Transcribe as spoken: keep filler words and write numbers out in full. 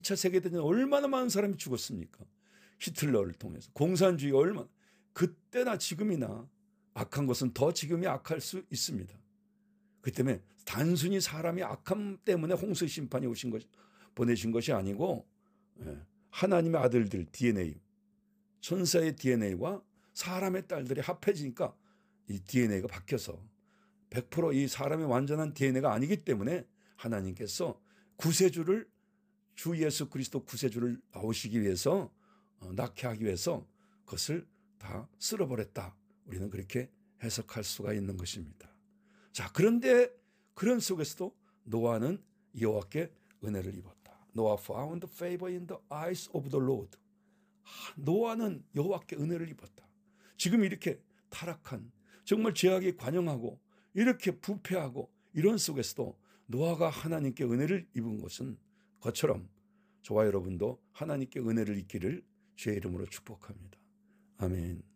차 세계대전 얼마나 많은 사람이 죽었습니까? 히틀러를 통해서. 공산주의가 얼마나. 그때나 지금이나 악한 것은 더 지금이 악할 수 있습니다. 그 때문에 단순히 사람이 악함 때문에 홍수 심판이 오신 것, 보내신 것이 아니고 하나님의 아들들 디엔에이, 천사의 디엔에이와 사람의 딸들이 합해지니까 이 디엔에이가 바뀌어서 백 퍼센트 이 사람의 완전한 디엔에이가 아니기 때문에 하나님께서 구세주를, 주 예수 그리스도 구세주를 나오시기 위해서, 낳게 하기 위해서 그것을 다 쓸어버렸다. 우리는 그렇게 해석할 수가 있는 것입니다. 자, 그런데 그런 속에서도 노아는 여호와께 은혜를 입었다. 노아 found favor in the eyes of the Lord. 노아는 여호와께 은혜를 입었다. 지금 이렇게 타락한, 정말 죄악에 관영하고 이렇게 부패하고 이런 속에서도 노아가 하나님께 은혜를 입은 것은 것처럼 저와 여러분도 하나님께 은혜를 입기를 주의 이름으로 축복합니다. 아멘.